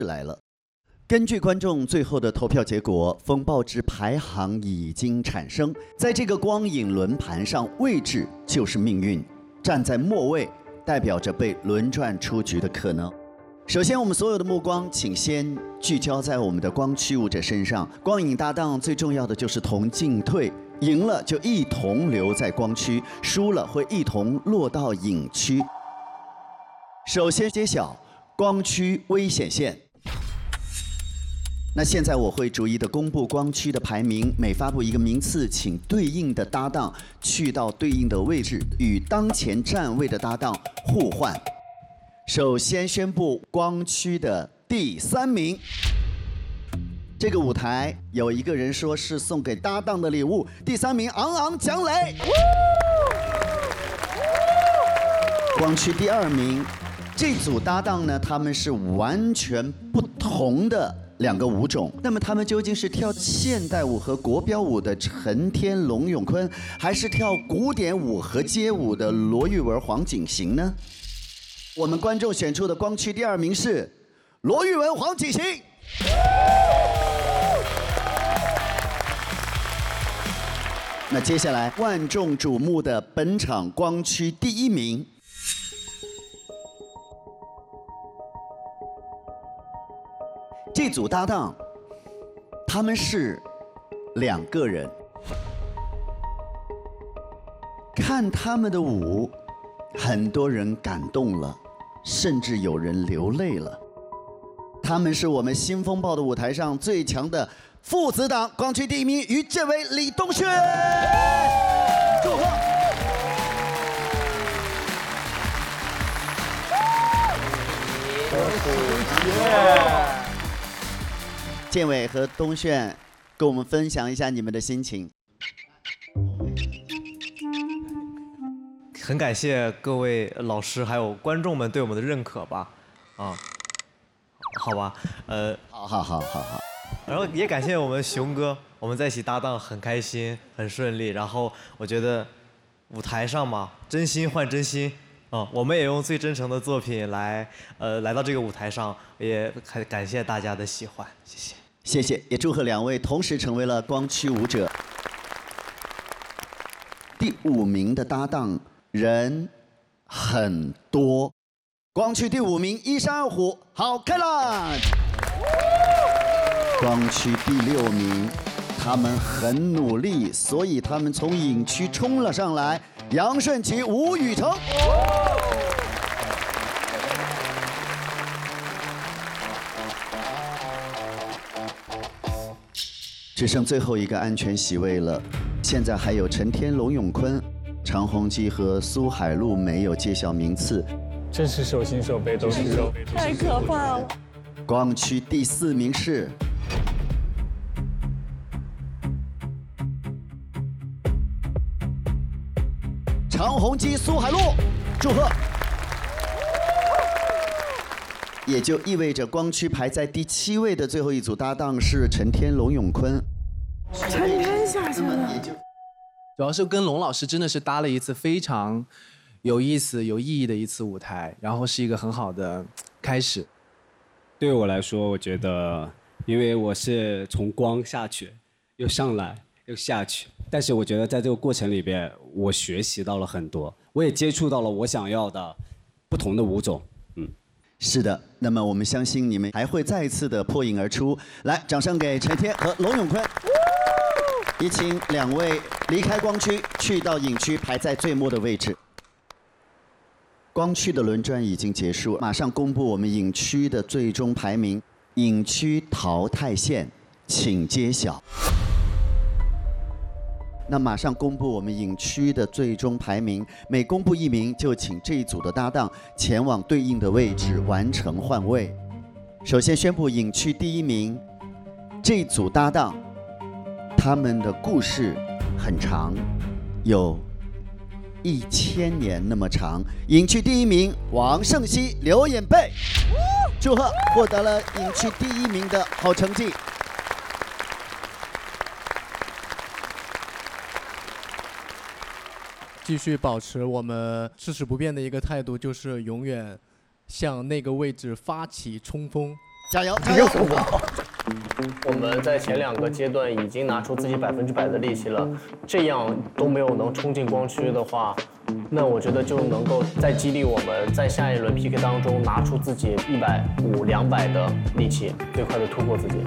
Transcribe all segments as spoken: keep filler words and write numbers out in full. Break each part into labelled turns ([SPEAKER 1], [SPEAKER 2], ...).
[SPEAKER 1] 来了。根据观众最后的投票结果，风暴之排行已经产生。在这个光影轮盘上，位置就是命运。站在末位，代表着被轮转出局的可能。首先，我们所有的目光，请先聚焦在我们的光驱舞者身上。光影搭档最重要的就是同进退，赢了就一同留在光驱，输了会一同落到影区。首先揭晓光驱危险线。那现在我会逐一的公布光驱的排名，每发布一个名次，请对应的搭档去到对应的位置，与当前站位的搭档互换。首先宣布光驱的第三名。这个舞台有一个人说是送给搭档的礼物，第三名昂昂蒋磊。光驱第二名，这组搭档呢，他们是完全不同的两个舞种，那么他们究竟是跳现代舞和国标舞的陈天龙永坤，还是跳古典舞和街舞的罗玉文黄景行呢？我们观众选出的光驱第二名是罗玉文黄景行。那接下来万众瞩目的本场光驱第一名。这组搭档，他们是两个人。看他们的舞，很多人感动了，甚至有人流泪了。他们是我们新风暴的舞台上最强的父子档，光驱第一名于建伟、李东轩，祝贺！建伟和东炫，跟我们分享一下你们的心情。
[SPEAKER 2] 很感谢各位老师还有观众们对我们的认可吧，啊，好吧，呃，
[SPEAKER 1] 好好好好好。
[SPEAKER 2] 然后也感谢我们熊哥，我们在一起搭档很开心，很顺利。然后我觉得舞台上嘛，真心换真心。啊、嗯，我们也用最真诚的作品来，呃，来到这个舞台上，也很感谢大家的喜欢，谢谢，
[SPEAKER 1] 谢谢，也祝贺两位同时成为了光驱舞者。第五名的搭档人很多，光驱第五名一山二虎，好开朗。光驱第六名，他们很努力，所以他们从影区冲了上来。杨顺奇、吴雨成。只剩最后一个安全席位了，现在还有陈天龙永坤、常宏基和苏海璐没有揭晓名次，
[SPEAKER 3] 真是手心手背都是肉，
[SPEAKER 4] 太可怕了。
[SPEAKER 1] 光驱第四名是常宏基、苏海璐，祝贺！也就意味着光驱排在第七位的最后一组搭档是陈天龙永坤。
[SPEAKER 4] 陈天下去了。
[SPEAKER 5] 主要是跟龙老师真的是搭了一次非常有意思、有意义的一次舞台，然后是一个很好的开始。
[SPEAKER 6] 对我来说，我觉得，因为我是从光下去，又上来，又下去。但是我觉得在这个过程里边，我学习到了很多，我也接触到了我想要的不同的舞种。嗯，
[SPEAKER 1] 是的。那么我们相信你们还会再一次的破颖而出。来，掌声给陈天和龙永坤，也请两位离开光区，去到影区排在最末的位置。光区的轮转已经结束，马上公布我们影区的最终排名。影区淘汰线，请揭晓。那马上公布我们影区的最终排名，每公布一名，就请这一组的搭档前往对应的位置完成换位。首先宣布影区第一名，这组搭档，他们的故事很长，有一千年那么长。影区第一名王胜熙、刘演贝，祝贺获得了影区第一名的好成绩。
[SPEAKER 7] 继续保持我们至死不变的一个态度，就是永远向那个位置发起冲锋。
[SPEAKER 1] 加油加油！
[SPEAKER 8] 我们在前两个阶段已经拿出自己百分之百的力气了，这样都没有能冲进光区的话，那我觉得就能够再激励我们在下一轮 P K 当中拿出自己一百五、两百的力气，最快的突破自己。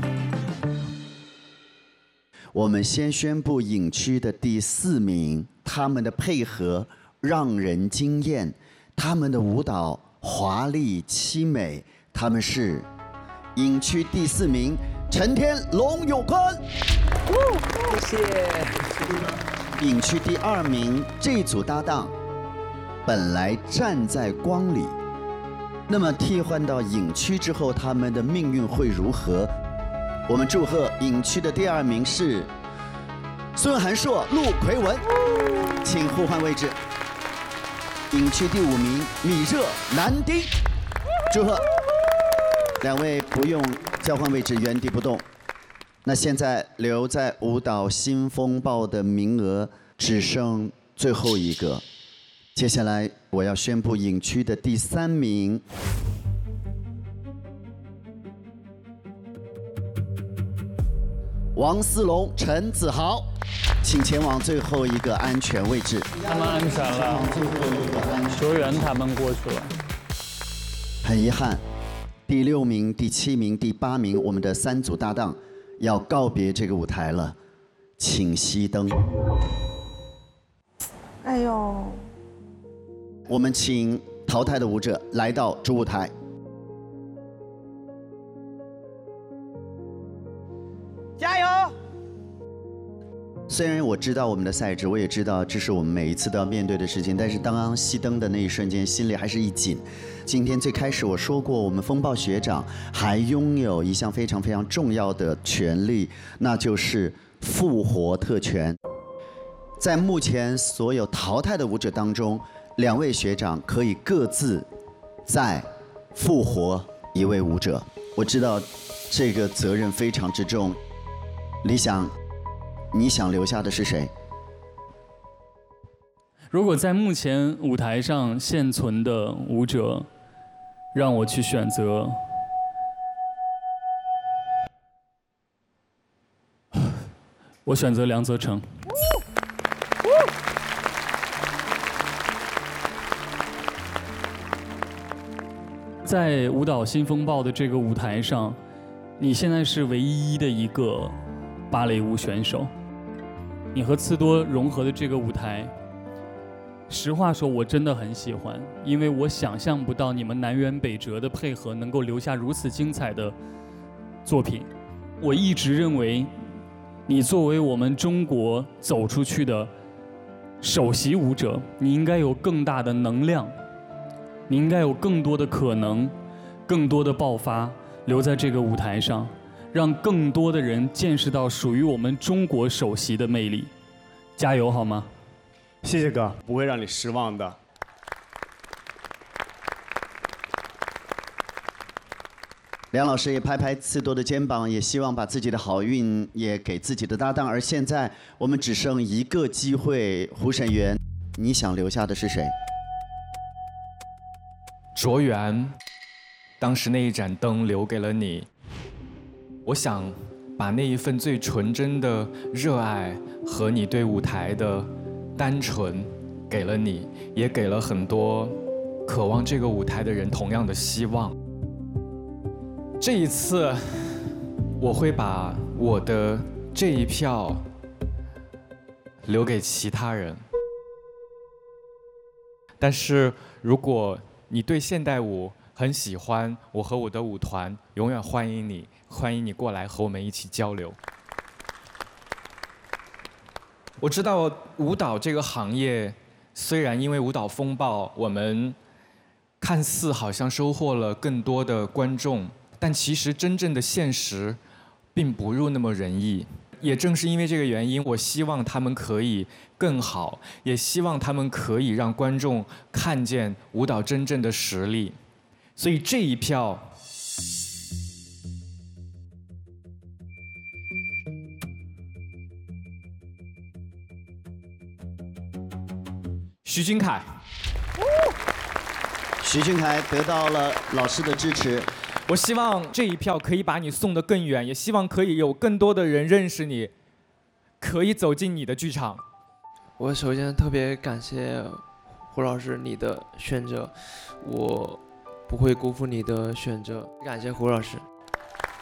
[SPEAKER 1] 我们先宣布影区的第四名，他们的配合让人惊艳，他们的舞蹈华丽凄美，他们是影区第四名陈天龙永坤。
[SPEAKER 5] 谢谢。
[SPEAKER 1] 影区第二名这组搭档本来站在光里，那么替换到影区之后，他们的命运会如何？我们祝贺影区的第二名是孙涵硕、陆奎文，请互换位置。影区第五名米热、南丁，祝贺两位不用交换位置，原地不动。那现在留在舞蹈新风暴的名额只剩最后一个，接下来我要宣布影区的第三名。王思龙、陈子豪，请前往最后一个安全位置。
[SPEAKER 3] 他们安全了，球员他们过去了。
[SPEAKER 1] 很遗憾，第六名、第七名、第八名，我们的三组搭档要告别这个舞台了，请熄灯。
[SPEAKER 4] 哎呦，
[SPEAKER 1] 我们请淘汰的舞者来到主舞台。
[SPEAKER 9] 加油！
[SPEAKER 1] 虽然我知道我们的赛制，我也知道这是我们每一次都要面对的事情，但是当刚熄灯的那一瞬间，心里还是一紧。今天最开始我说过，我们风暴学长还拥有一项非常非常重要的权利，那就是复活特权。在目前所有淘汰的舞者当中，两位学长可以各自再复活一位舞者。我知道这个责任非常之重。李想，你想留下的是谁？
[SPEAKER 3] 如果在目前舞台上现存的舞者，让我去选择，我选择梁泽成。在舞蹈新风暴的这个舞台上，你现在是唯一的一个芭蕾舞选手。你和刺多融合的这个舞台，实话说，我真的很喜欢，因为我想象不到你们南辕北辙的配合能够留下如此精彩的作品。我一直认为，你作为我们中国走出去的首席舞者，你应该有更大的能量，你应该有更多的可能，更多的爆发留在这个舞台上，让更多的人见识到属于我们中国首席的魅力。加油好吗？
[SPEAKER 10] 谢谢哥，不会让你失望的。
[SPEAKER 1] 梁老师也拍拍刺多的肩膀，也希望把自己的好运也给自己的搭档。而现在我们只剩一个机会，胡审员，你想留下的是谁？
[SPEAKER 11] 卓源，当时那一盏灯留给了你，我想把那一份最纯真的热爱和你对舞台的单纯给了你，也给了很多渴望这个舞台的人同样的希望。这一次，我会把我的这一票留给其他人。但是如果你对现代舞很喜欢，我和我的舞团永远欢迎你，欢迎你过来和我们一起交流。我知道舞蹈这个行业，虽然因为舞蹈风暴，我们看似好像收获了更多的观众，但其实真正的现实并不如那么人意。也正是因为这个原因，我希望他们可以更好，也希望他们可以让观众看见舞蹈真正的实力。所以这一票，徐君凯。
[SPEAKER 1] 徐俊凯得到了老师的支持。
[SPEAKER 11] 我希望这一票可以把你送得更远，也希望可以有更多的人认识你，可以走进你的剧场。
[SPEAKER 9] 我首先特别感谢胡老师你的选择，我不会辜负你的选择，感谢胡老师。